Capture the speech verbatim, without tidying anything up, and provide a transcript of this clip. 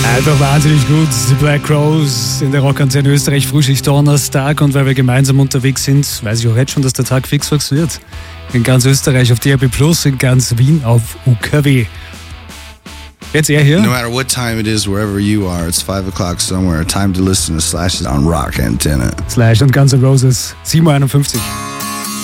Einfach wahnsinnig gut. Die Black Rose in der Rockantenne Österreich, Frühschicht-Donnerstag. Und weil wir gemeinsam unterwegs sind, weiß ich auch jetzt schon, dass der Tag fix wird. In ganz Österreich auf D A B plus, in ganz Wien auf U K W. Jetzt er hier. No matter what time it is, wherever you are, it's five o'clock somewhere. Time to listen to Slash on Rock Antenne. Slash und Guns N' Roses, sieben Uhr einundfünfzig.